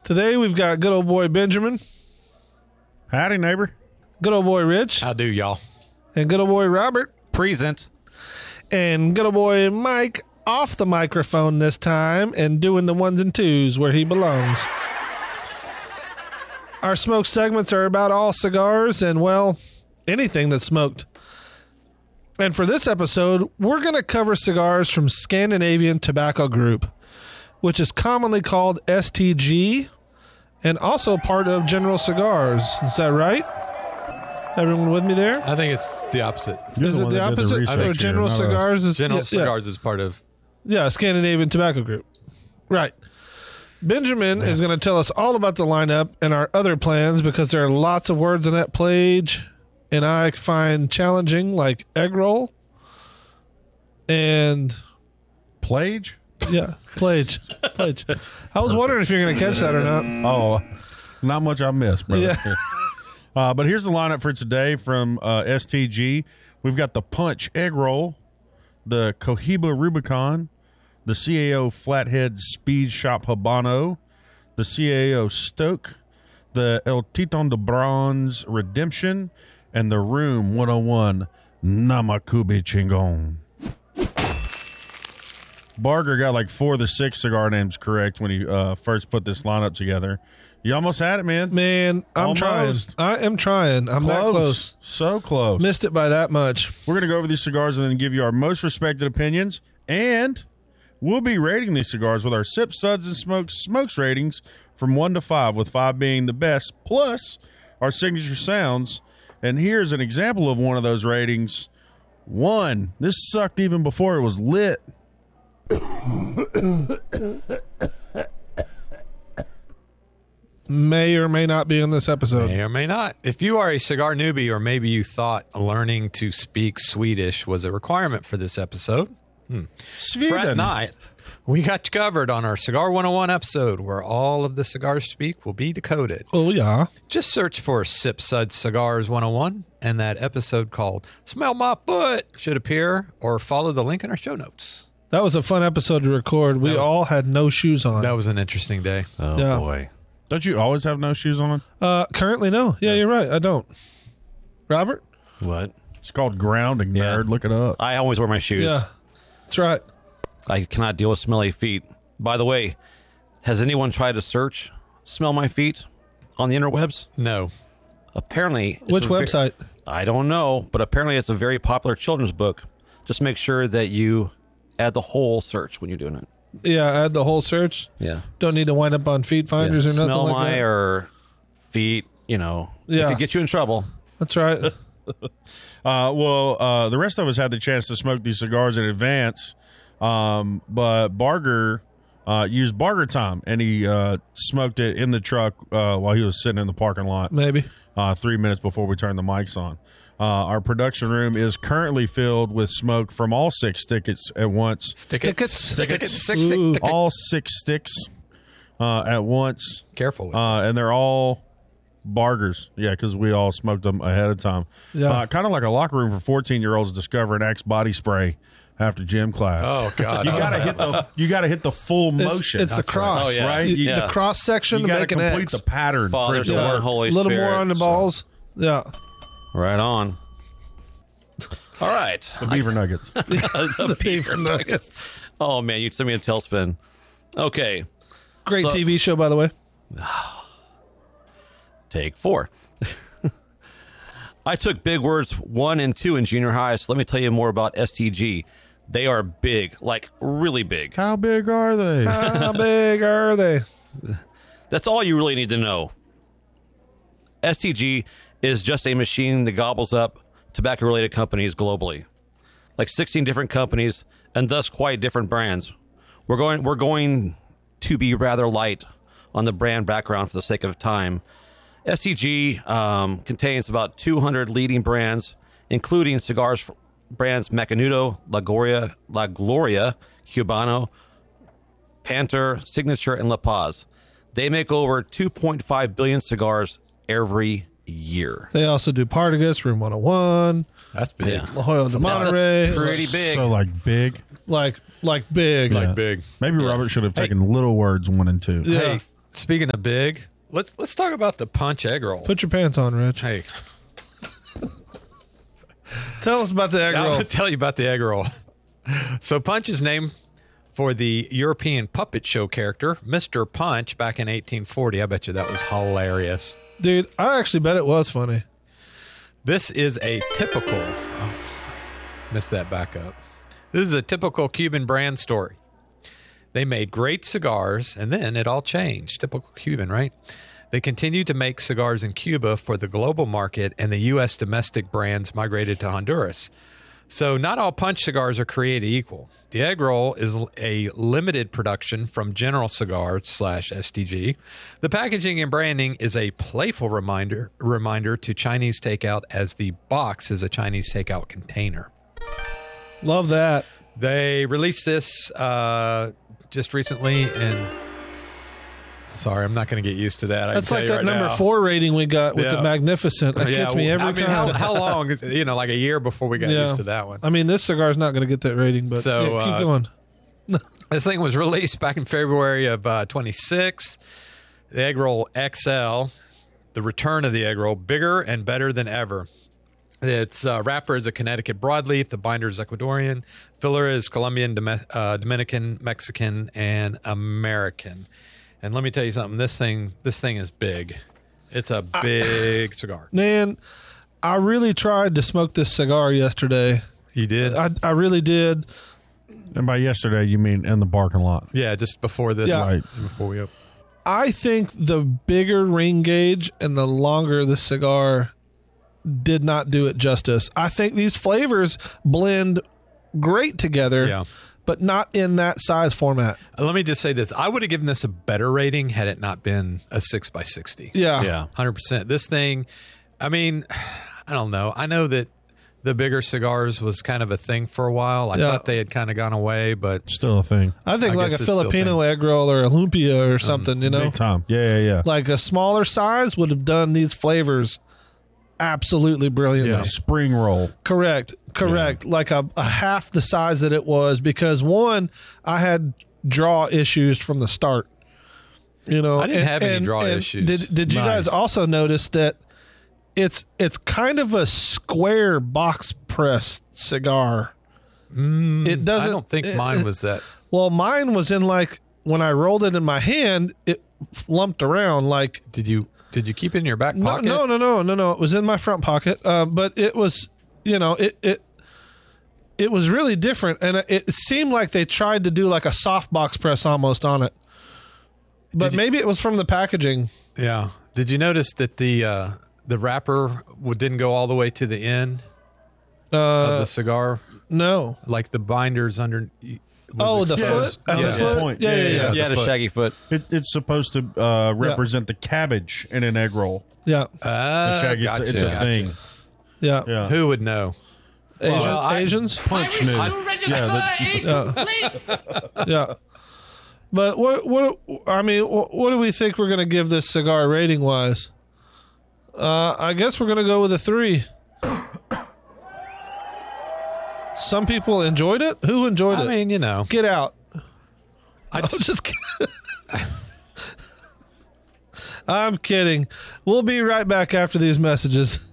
Today we've got good old boy Benjamin. Howdy, neighbor. Good old boy Rich. How do, y'all? And good old boy Robert. Present. And good old boy Mike off the microphone this time and doing the ones and twos where he belongs. Our smoke segments are about all cigars and, well, anything that's smoked. And for this episode, we're going to cover cigars from Scandinavian Tobacco Group, which is commonly called STG and also part of General Cigars. Is that right? Everyone with me there? I think it's the opposite. Is it the opposite? I think General Cigars is General Cigars is part of. Yeah, Scandinavian Tobacco Group. Right. Benjamin is going to tell us all about the lineup and our other plans because there are lots of words on that page and I find challenging, like egg roll and Plage? Yeah, plage. I was wondering if you're going to catch that or not. Oh, not much I missed, brother. Yeah. But here's the lineup for today from STG. We've got the Punch Egg Roll, the Cohiba Rubicon, the CAO Flathead Speed Shop Habano, the CAO Stoke, the El Titon de Bronze Redemption, and the Room 101 Namakubi Chingon. Barger got like 4 of the 6 cigar names correct when he first put this lineup together. You almost had it, man. Man, I'm Almost. trying. I am trying. I'm that close. So close. Missed it by that much. We're going to go over these cigars and then give you our most respected opinions. And we'll be rating these cigars with our Sips, Suds, and Smokes ratings from 1 to 5, with 5 being the best, plus our signature sounds. And here's an example of one of those ratings. 1. This sucked even before it was lit. May or may not be in this episode. May or may not. If you are a cigar newbie, or maybe you thought learning to speak Swedish was a requirement for this episode, fret not. We got you covered on our Cigar 101 episode, where all of the cigars speak will be decoded. Oh, yeah. Just search for Sip Sud Cigars 101, and that episode called Smell My Foot should appear, or follow the link in our show notes. That was a fun episode to record. We all had no shoes on. That was an interesting day. Oh, Yeah. boy. Don't you always have no shoes on? Currently, no. Yeah, you're right. I don't. Robert? What? It's called grounding, Yeah. nerd. Look it up. I always wear my shoes. Yeah. That's right. I cannot deal with smelly feet. By the way, has anyone tried to search Smell My Feet on the interwebs? No. Apparently. it's Which a website? I don't know, but apparently it's a very popular children's book. Just make sure that you add the whole search when you're doing it. Yeah, add the whole search. Yeah. Don't need to wind up on feet finders or nothing Smell like my that. or feet, It could get you in trouble. That's right. The rest of us had the chance to smoke these cigars in advance, but Barger used Barger time, and he smoked it in the truck while he was sitting in the parking lot. Maybe. 3 minutes before we turned the mics on. Our production room is currently filled with smoke from all 6 tickets at once. Stickets. Ooh. All 6 sticks at once. Careful with And they're all Bargers. Yeah, because we all smoked them ahead of time. Yeah. Kind of like a locker room for 14-year-olds discovering Axe body spray after gym class. Oh, God. You gotta hit the full motion. It's the cross. Oh, yeah. right? The cross section You to got to make an complete X. the pattern Father, for it to Son, work. Holy A little Spirit. more on the balls. Yeah. Right on. All right. The beaver nuggets. The beaver nuggets. Oh, man, you sent me a tailspin. Okay. Great So- TV show, by the way. Take 4. I took big words 1 and 2 in junior high, so let me tell you more about STG. They are big, like really big. How big are they? How big are they? That's all you really need to know. STG is just a machine that gobbles up tobacco-related companies globally. Like 16 different companies, and thus quite different brands. We're going to be rather light on the brand background for the sake of time. STG contains about 200 leading brands, including cigars brands Macanudo, La Gloria, Cubano, Panther, Signature, and La Paz. They make over 2.5 billion cigars every year. They also do Partagas, Room 101, That's big. Yeah. La Jolla de Monterey. That's pretty big. So like big. Like big. Yeah. Big. Maybe Robert should have taken little words 1 and 2. Yeah. Hey, Speaking of big, let's talk about the Punch egg roll. Put your pants on, Rich. Hey, Tell us about the egg I'm roll. going to tell you about the egg roll. So Punch is named for the European puppet show character, Mr. Punch, back in 1840. I bet you that was hilarious. Dude, I actually bet it was funny. This is a typical... Oh, sorry. Missed that back up. This is a typical Cuban brand story. They made great cigars, and then it all changed. Typical Cuban, right? They continued to make cigars in Cuba for the global market, and the U.S. domestic brands migrated to Honduras. So not all Punch cigars are created equal. The egg roll is a limited production from General Cigars /STG. The packaging and branding is a playful reminder to Chinese takeout, as the box is a Chinese takeout container. Love that. They released this just recently, and sorry, I'm not going to get used to that. That's like that number 4 rating we got with Yeah. the Magnificent. That gets me every time. How long? Like a year before we got used to that one. I mean, this cigar's not going to get that rating, but So, yeah, keep going. This thing was released back in February of 26. The Egg Roll XL, the return of the Egg Roll, bigger and better than ever. Its wrapper is a Connecticut broadleaf. The binder is Ecuadorian. Filler is Colombian, Dominican, Mexican, and American. And let me tell you something. This thing is big. It's a big cigar. Man, I really tried to smoke this cigar yesterday. You did? I really did. And by yesterday, you mean in the parking lot. Yeah, just before this. Yeah. Right. Before we open. I think the bigger ring gauge and the longer the cigar did not do it justice. I think these flavors blend great together, Yeah. but not in that size format. Let me just say this. I would have given this a better rating had it not been a 6x60. Yeah. Yeah. 100%. This thing, I mean, I don't know. I know that the bigger cigars was kind of a thing for a while. I Yeah. thought they had kind of gone away, but Still a thing. I think I like guess a it's still Filipino thing. egg roll or a lumpia or something, you know? Big time. Yeah. Like a smaller size would have done these flavors absolutely brilliantly. Yeah. Spring roll. Correct. Like a half the size that it was, because one, I had draw issues from the start. You know, I didn't have any draw issues. Did you guys also notice that it's kind of a square box press cigar? It doesn't. I don't think mine was that. Well, mine was in like when I rolled it in my hand, it lumped around like. Did you keep it in your back No, pocket? no. It was in my front pocket, but it was, it was really different, and it seemed like they tried to do like a soft box press almost on it. But maybe it was from the packaging. Yeah. Did you notice that the wrapper didn't go all the way to the end of the cigar? No. Like the binders under. Oh, the foot? At the Yeah. foot? Point. Yeah. Yeah, the foot. shaggy foot. It's supposed to represent the cabbage in an egg roll. Yeah. The shaggy, Gotcha. it's a thing. Yeah. Yeah. Who would know? Asians? Punch knew. Yeah. But what do we think we're going to give this cigar rating wise? I guess we're going to go with a 3. Some people enjoyed it. Who enjoyed it? I mean, Get out. I'm just kidding. I'm kidding. We'll be right back after these messages.